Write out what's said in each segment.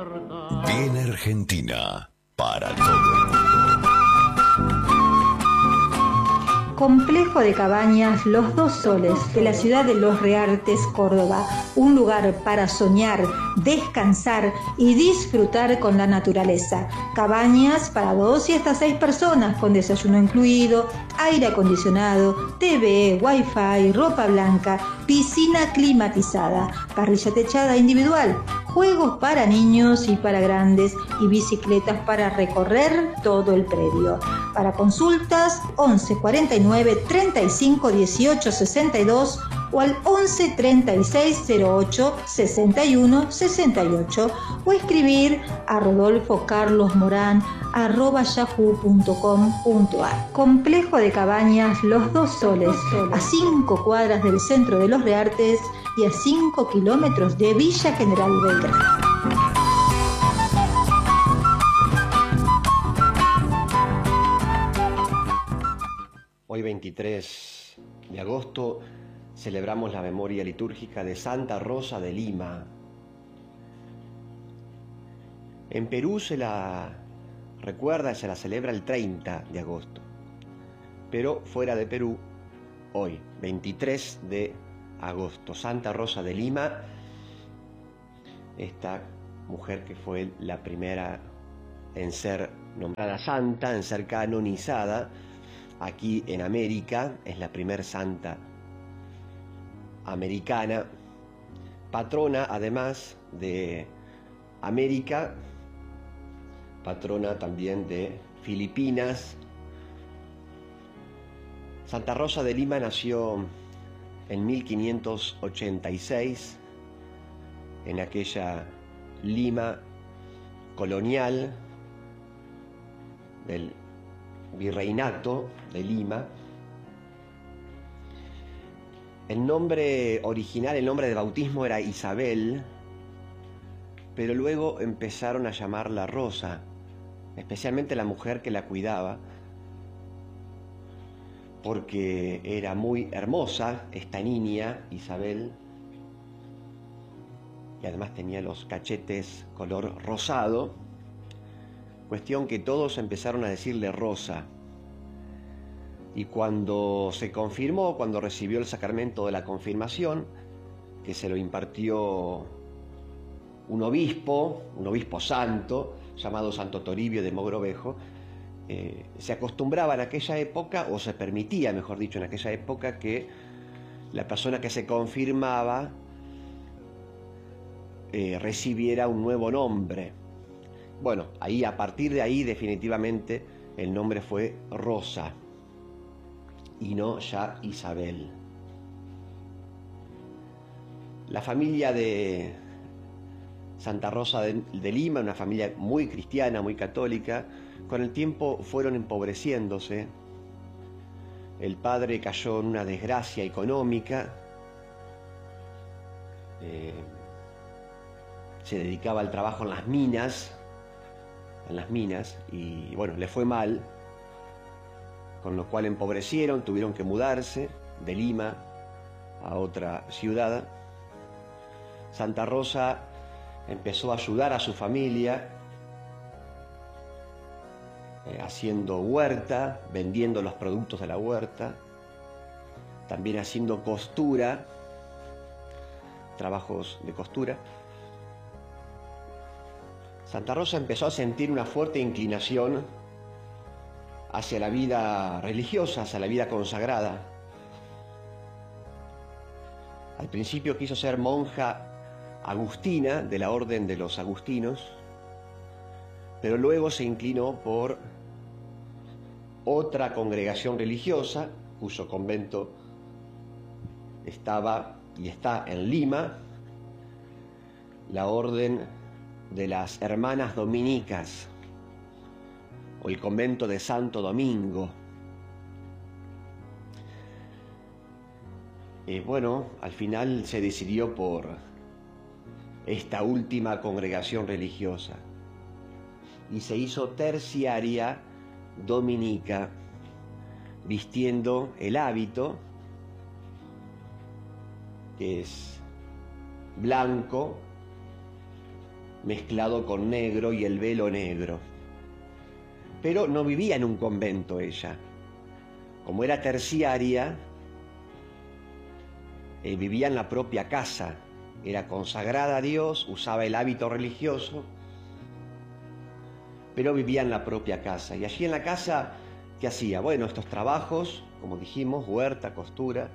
Bien Argentina, para todo el mundo. Complejo de Cabañas Los Dos Soles, de la ciudad de Los Reartes, Córdoba. Un lugar para soñar, descansar y disfrutar con la naturaleza. Cabañas para 2 y hasta 6 personas, con desayuno incluido, aire acondicionado, TV, wifi, ropa blanca, piscina climatizada, parrilla techada individual, juegos para niños y para grandes y bicicletas para recorrer todo el predio. Para consultas, 11 49 35 18 62 o al 11 36 08 61 68 o escribir a rodolfocarlosmoran@yahoo.com.ar. Complejo de Cabañas Los Dos Soles, a 5 cuadras del centro de Los Reartes y a 5 kilómetros de Villa General Belgrano. Hoy 23 de agosto celebramos la memoria litúrgica de Santa Rosa de Lima. En Perú se la recuerda, se la celebra el 30 de agosto, pero fuera de Perú, hoy, 23 de agosto, Santa Rosa de Lima, esta mujer que fue la primera en ser nombrada santa, en ser canonizada, aquí en América, es la primer santa americana, patrona además de América, patrona también de Filipinas. Santa Rosa de Lima nació en 1586, en aquella Lima colonial del Virreinato de Lima. El nombre original, el nombre de bautismo era Isabel, pero luego empezaron a llamarla Rosa, especialmente la mujer que la cuidaba, porque era muy hermosa esta niña, Isabel, y además tenía los cachetes color rosado. Cuestión que todos empezaron a decirle Rosa. Y cuando se confirmó, cuando recibió el sacramento de la confirmación, que se lo impartió un obispo santo, llamado Santo Toribio de Mogrovejo, se acostumbraba en aquella época, o se permitía, mejor dicho, en aquella época, que la persona que se confirmaba recibiera un nuevo nombre. Bueno, ahí, a partir de ahí, definitivamente, el nombre fue Rosa, y no ya Isabel. La familia de Santa Rosa de Lima, una familia muy cristiana, muy católica, con el tiempo fueron empobreciéndose. El padre cayó en una desgracia económica, se dedicaba al trabajo en las minas, y bueno, le fue mal, con lo cual empobrecieron, tuvieron que mudarse de Lima a otra ciudad. Santa Rosa empezó a ayudar a su familia, haciendo huerta, vendiendo los productos de la huerta, también haciendo costura, trabajos de costura. Santa Rosa empezó a sentir una fuerte inclinación hacia la vida religiosa, hacia la vida consagrada. Al principio quiso ser monja agustina de la orden de los agustinos, pero luego se inclinó por otra congregación religiosa, cuyo convento estaba y está en Lima, la orden de las Hermanas Dominicas, o el convento de Santo Domingo. Bueno, al final se decidió por esta última congregación religiosa y se hizo terciaria dominica, vistiendo el hábito, que es blanco, mezclado con negro y el velo negro. Pero no vivía en un convento ella. Como era terciaria, vivía en la propia casa. Era consagrada a Dios, usaba el hábito religioso, pero vivía en la propia casa. Y allí en la casa, ¿qué hacía? Bueno, estos trabajos, como dijimos, huerta, costura,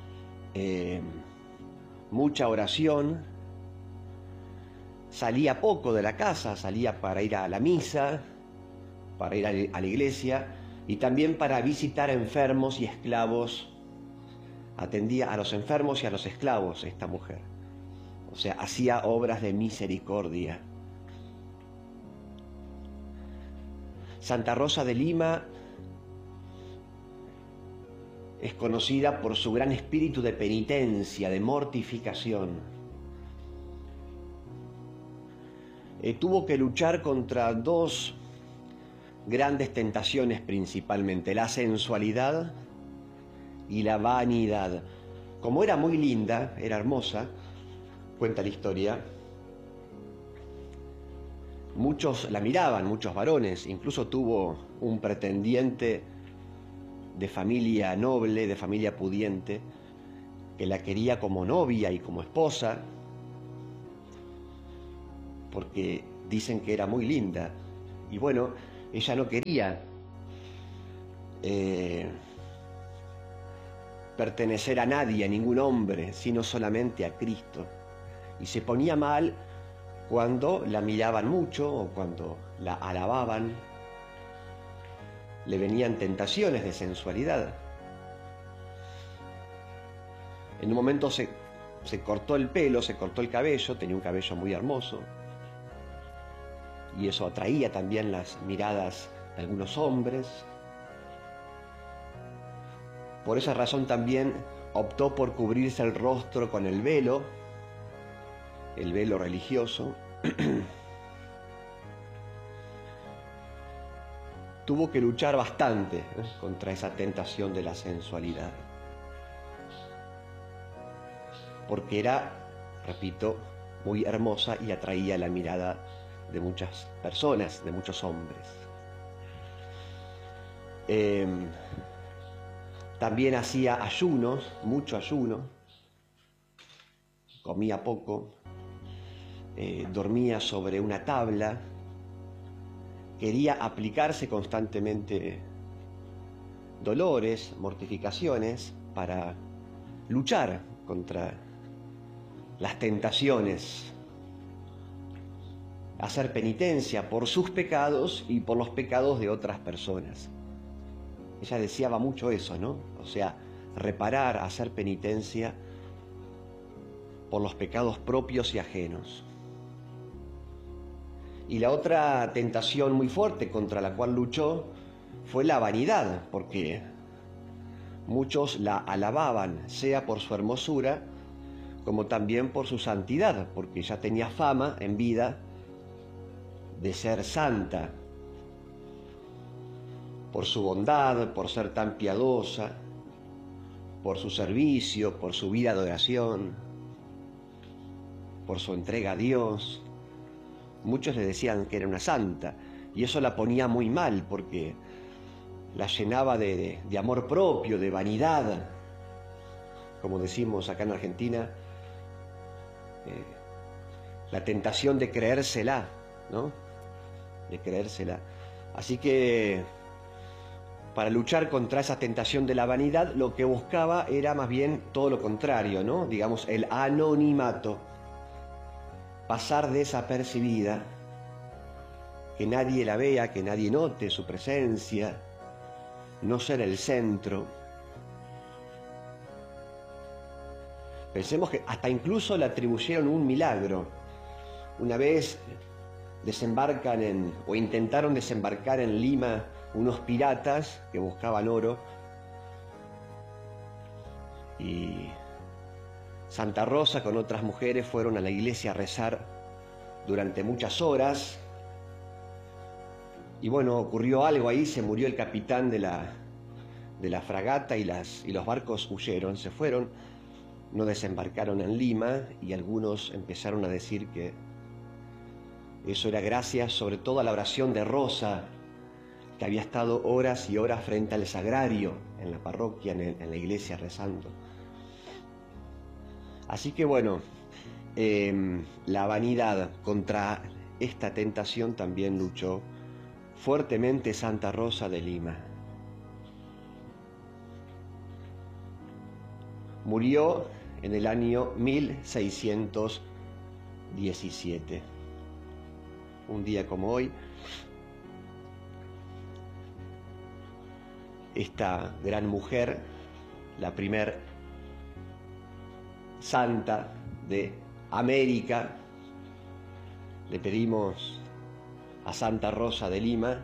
mucha oración. Salía poco de la casa, salía para ir a la misa, para ir a la iglesia y también para visitar enfermos y esclavos. Atendía a los enfermos y a los esclavos esta mujer. O sea, hacía obras de misericordia. Santa Rosa de Lima es conocida por su gran espíritu de penitencia, de mortificación. Tuvo que luchar contra dos grandes tentaciones principalmente, la sensualidad y la vanidad. Como era muy linda, era hermosa, cuenta la historia, muchos la miraban, muchos varones, incluso tuvo un pretendiente de familia noble, de familia pudiente, que la quería como novia y como esposa, porque dicen que era muy linda. Y bueno, ella no quería pertenecer a nadie, a ningún hombre, sino solamente a Cristo. Y se ponía mal cuando la miraban mucho o cuando la alababan. Le venían tentaciones de sensualidad. En un momento se cortó el pelo, se cortó el cabello, tenía un cabello muy hermoso. Y eso atraía también las miradas de algunos hombres. Por esa razón también optó por cubrirse el rostro con el velo religioso. Tuvo que luchar bastante contra esa tentación de la sensualidad. Porque era, repito, muy hermosa y atraía la mirada de muchas personas, de muchos hombres. También hacía ayunos, mucho ayuno, comía poco, dormía sobre una tabla, quería aplicarse constantemente dolores, mortificaciones para luchar contra las tentaciones, hacer penitencia por sus pecados y por los pecados de otras personas. Ella deseaba mucho eso, ¿no? O sea, reparar, hacer penitencia por los pecados propios y ajenos. Y la otra tentación muy fuerte contra la cual luchó fue la vanidad, porque muchos la alababan, sea por su hermosura, como también por su santidad, porque ya tenía fama en vida de ser santa, por su bondad, por ser tan piadosa, por su servicio, por su vida de oración, por su entrega a Dios. Muchos le decían que era una santa, y eso la ponía muy mal, porque la llenaba de amor propio, de vanidad, como decimos acá en Argentina, la tentación de creérsela, ¿no? De creérsela. Así que para luchar contra esa tentación de la vanidad, lo que buscaba era más bien todo lo contrario, ¿no? Digamos, el anonimato, pasar desapercibida, que nadie la vea, que nadie note su presencia, no ser el centro. Pensemos que hasta incluso le atribuyeron un milagro. Una vez intentaron desembarcar en Lima unos piratas que buscaban oro, y Santa Rosa con otras mujeres fueron a la iglesia a rezar durante muchas horas. Y bueno, ocurrió algo ahí, se murió el capitán de la fragata y los barcos huyeron, se fueron, no desembarcaron en Lima, y algunos empezaron a decir que Eso era gracias sobre todo a la oración de Rosa, que había estado horas y horas frente al sagrario en la parroquia, en la iglesia rezando. Así que bueno, la vanidad contra esta tentación también luchó fuertemente Santa Rosa de Lima. Murió en el año 1617. Un día como hoy, esta gran mujer, la primer santa de América, le pedimos a Santa Rosa de Lima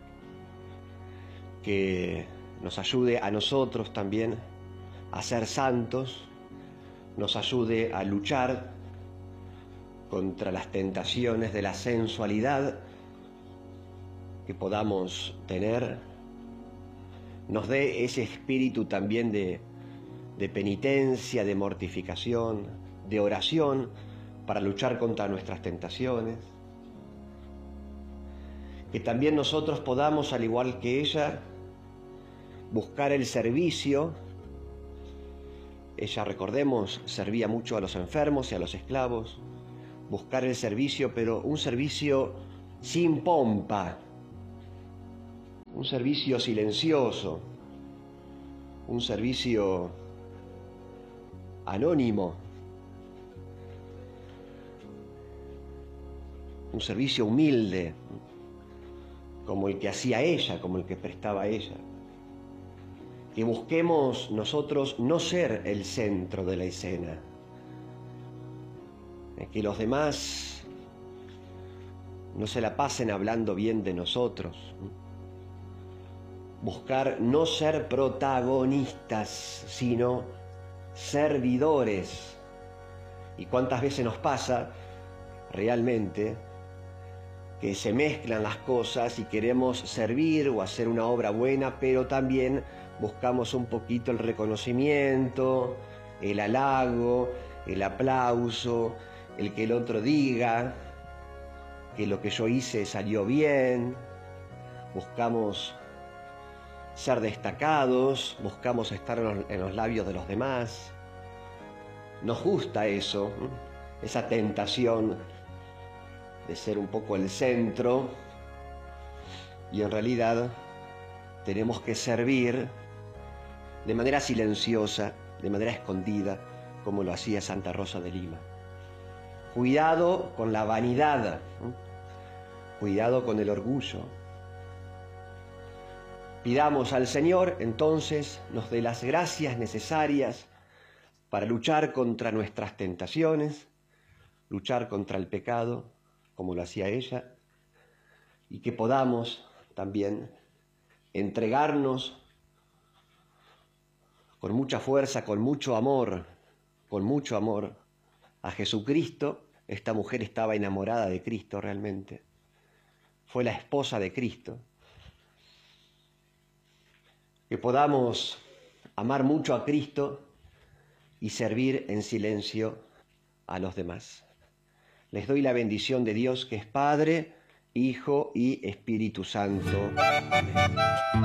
que nos ayude a nosotros también a ser santos, nos ayude a luchar contra las tentaciones de la sensualidad que podamos tener, nos dé ese espíritu también de penitencia, de mortificación, de oración para luchar contra nuestras tentaciones. Que también nosotros podamos, al igual que ella, buscar el servicio. Ella, recordemos, servía mucho a los enfermos y a los esclavos. Buscar el servicio, pero un servicio sin pompa, un servicio silencioso, un servicio anónimo, un servicio humilde, como el que hacía ella, como el que prestaba ella. Que busquemos nosotros no ser el centro de la escena, que los demás no se la pasen hablando bien de nosotros. Buscar no ser protagonistas, sino servidores. ¿Y cuántas veces nos pasa realmente que se mezclan las cosas y queremos servir o hacer una obra buena, pero también buscamos un poquito el reconocimiento, el halago, el aplauso, el que el otro diga que lo que yo hice salió bien? Buscamos ser destacados, buscamos estar en los labios de los demás. Nos gusta eso, esa tentación de ser un poco el centro, y en realidad tenemos que servir de manera silenciosa, de manera escondida, como lo hacía Santa Rosa de Lima. Cuidado con la vanidad, cuidado con el orgullo. Pidamos al Señor, entonces, nos dé las gracias necesarias para luchar contra nuestras tentaciones, luchar contra el pecado, como lo hacía ella, y que podamos también entregarnos con mucha fuerza, con mucho amor a Jesucristo. Esta mujer estaba enamorada de Cristo realmente. Fue la esposa de Cristo. Que podamos amar mucho a Cristo y servir en silencio a los demás. Les doy la bendición de Dios, que es Padre, Hijo y Espíritu Santo. Amén.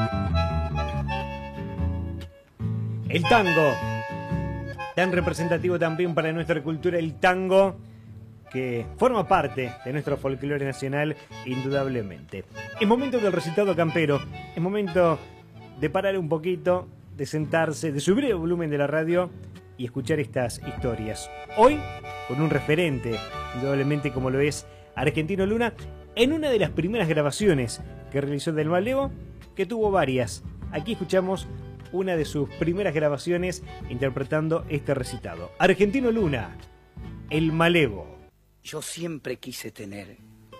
El tango, tan representativo también para nuestra cultura, el tango que forma parte de nuestro folclore nacional indudablemente. Es momento del recitado campero, es momento de parar un poquito, de sentarse, de subir el volumen de la radio y escuchar estas historias. Hoy, con un referente, indudablemente como lo es Argentino Luna, en una de las primeras grabaciones que realizó del Malevo, que tuvo varias. Aquí escuchamos una de sus primeras grabaciones interpretando este recitado. Argentino Luna, El Malevo. Yo siempre quise tener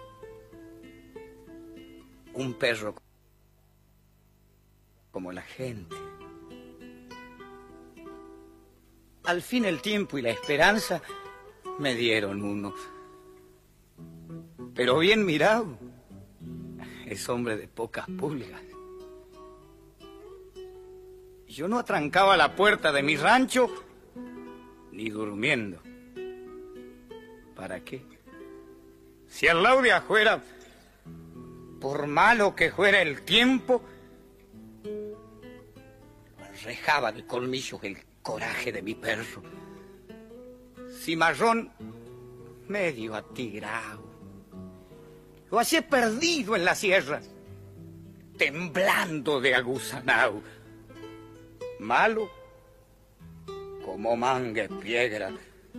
un perro como la gente. Al fin el tiempo y la esperanza me dieron uno. Pero bien mirado, es hombre de pocas pulgas. Yo no atrancaba la puerta de mi rancho ni durmiendo. ¿Para qué? Si el laude fuera, por malo que fuera el tiempo, rejaba de colmillos el coraje de mi perro. Cimarrón medio atigrado, lo hallé perdido en las sierras, temblando de aguzanao. Malo como mangue piedra.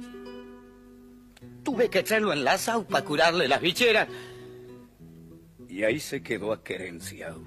Tuve que echarlo en la sau para curarle las bicheras. Y ahí se quedó aquerenciado.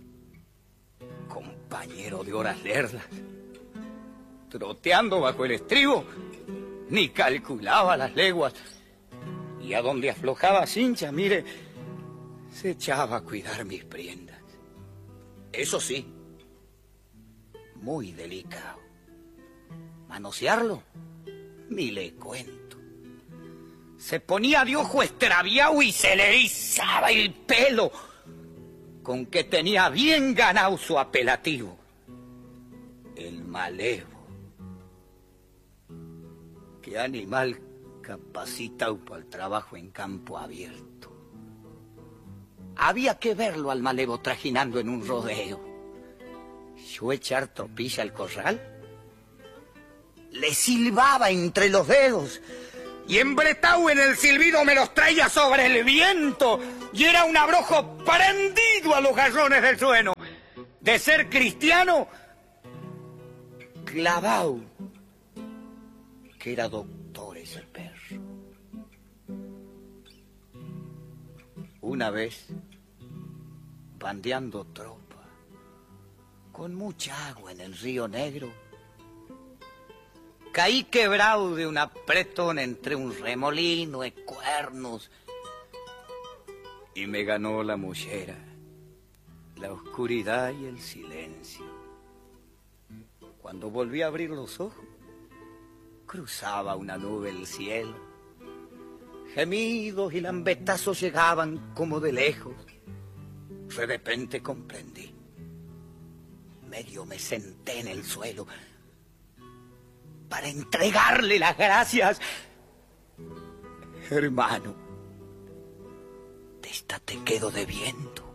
Compañero de horas lerdas. Troteando bajo el estribo, ni calculaba las leguas. Y a donde aflojaba cincha, mire, se echaba a cuidar mis prendas. Eso sí, muy delicado. Manosearlo, ni le cuento. Se ponía de ojo extraviado y se le erizaba el pelo, con que tenía bien ganado su apelativo, el malevo. Qué animal capacitado para el trabajo en campo abierto. Había que verlo al malevo trajinando en un rodeo. Yo echar tropilla al corral, le silbaba entre los dedos y embretado en el silbido me los traía sobre el viento y era un abrojo prendido a los garrones del sueno. De ser cristiano, clavado, que era doctor ese perro. Una vez, bandeando tropa, con mucha agua en el río Negro, caí quebrado de un apretón entre un remolino de cuernos y me ganó la mollera, la oscuridad y el silencio. Cuando volví a abrir los ojos, cruzaba una nube el cielo. Gemidos y lambetazos llegaban como de lejos. De repente comprendí. Medio me senté en el suelo para entregarle las gracias. Hermano, de esta te quedo debiendo.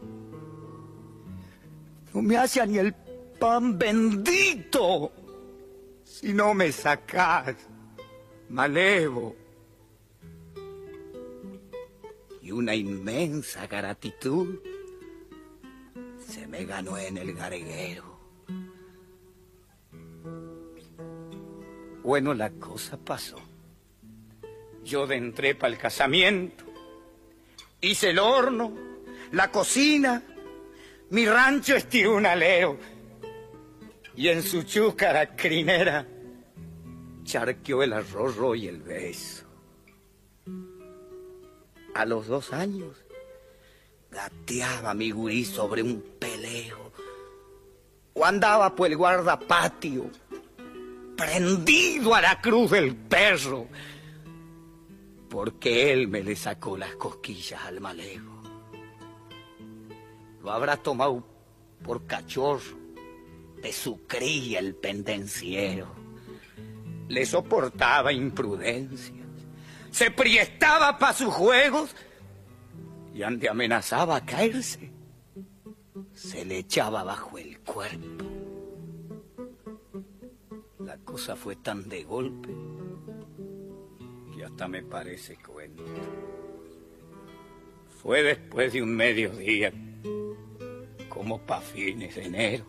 No me hace ni el pan bendito si no me sacás, malevo. Y una inmensa gratitud se me ganó en el garguero. Bueno, la cosa pasó. Yo entré para el casamiento, hice el horno, la cocina, mi rancho estiró un alero y en su chúcara crinera charqueó el arroz y el beso. A los 2 años gateaba mi gurí sobre un peleo o andaba por el guardapatio prendido a la cruz del perro, porque él me le sacó las cosquillas al malevo. Lo habrá tomado por cachorro de su cría el pendenciero. Le soportaba imprudencias, se priestaba pa' sus juegos y ante amenazaba a caerse, se le echaba bajo el cuerpo. La cosa fue tan de golpe que hasta me parece cuento. Fue después de un mediodía, como pa' fines de enero.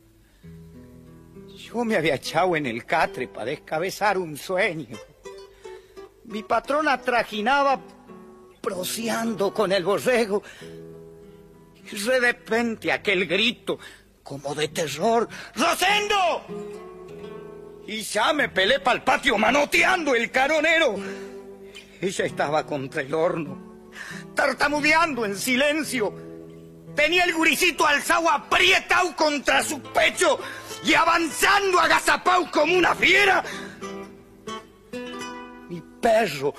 Yo me había echado en el catre para descabezar un sueño. Mi patrona trajinaba proseando con el borrego y de repente aquel grito como de terror: ¡Rosendo! Y ya me pelé pa'l patio manoteando el caronero. Ella estaba contra el horno, tartamudeando en silencio. Tenía el guricito alzado aprietado contra su pecho y avanzando agazapao como una fiera. Mi perro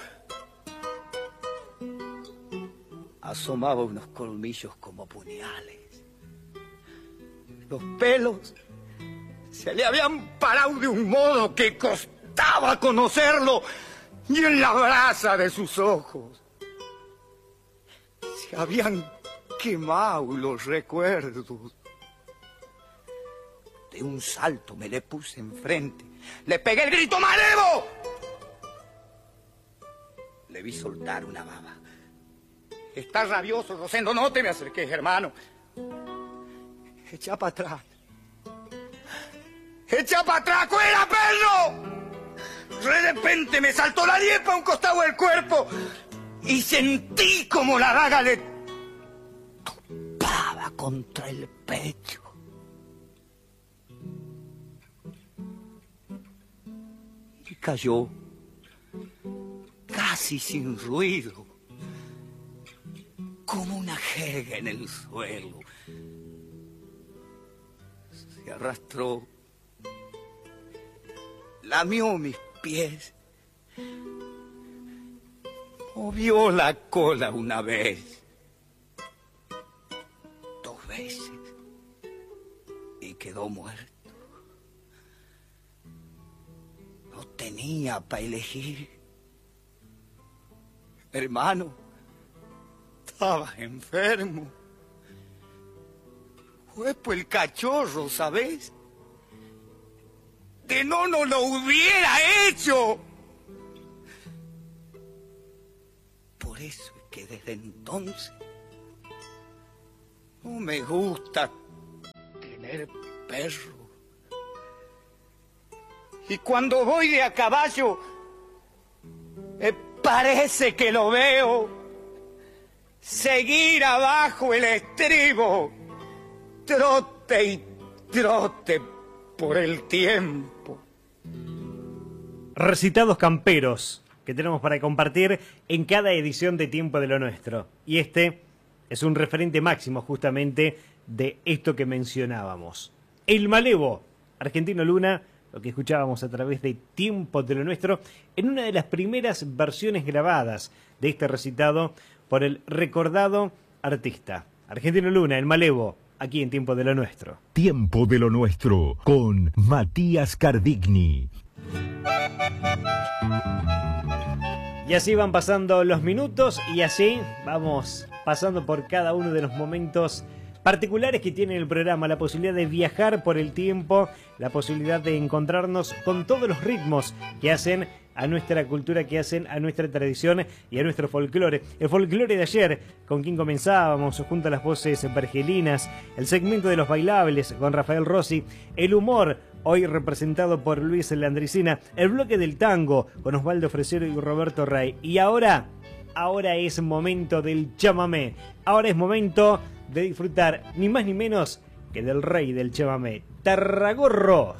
asomaba unos colmillos como puñales. Los pelos se le habían parado de un modo que costaba conocerlo, y en la brasa de sus ojos Se habían quemado los recuerdos. De un salto me le puse enfrente. Le pegué el grito malevo. Le vi soltar una baba. Estás rabioso, Rosendo, no te me acerques, hermano. Echa para atrás. ¡Echa para atrás, cuera, perro! De repente me saltó la liepa a un costado del cuerpo y sentí como la daga le topaba contra el pecho. Y cayó casi sin ruido, como una jerga en el suelo. Se arrastró, lamió mis pies, movió la cola una vez, 2 veces, y quedó muerto. No tenía para elegir. Hermano, estaba enfermo. Fue por el cachorro, ¿sabes? Que no nos lo hubiera hecho. Por eso es que desde entonces no me gusta tener perro. Y cuando voy de a caballo, me parece que lo veo seguir abajo el estribo, trote y trote por el tiempo. Recitados camperos que tenemos para compartir en cada edición de Tiempo de lo Nuestro. Y este es un referente máximo justamente de esto que mencionábamos. El Malevo, Argentino Luna, lo que escuchábamos a través de Tiempo de lo Nuestro, en una de las primeras versiones grabadas de este recitado por el recordado artista. Argentino Luna, El Malevo, aquí en Tiempo de lo Nuestro. Tiempo de lo Nuestro con Matías Cardigni. Y así van pasando los minutos y así vamos pasando por cada uno de los momentos particulares que tiene el programa, la posibilidad de viajar por el tiempo, la posibilidad de encontrarnos con todos los ritmos que hacen a nuestra cultura, que hacen a nuestra tradición y a nuestro folclore. El folclore de ayer, con quien comenzábamos, junto a las voces vergelinas, el segmento de los bailables con Rafael Rossi, el humor, hoy representado por Luis Landricina, el bloque del tango con Osvaldo Fresero y Roberto Rey. Y ahora es momento del chamamé, ahora es momento de disfrutar ni más ni menos que del rey del chamamé, Tarragorros.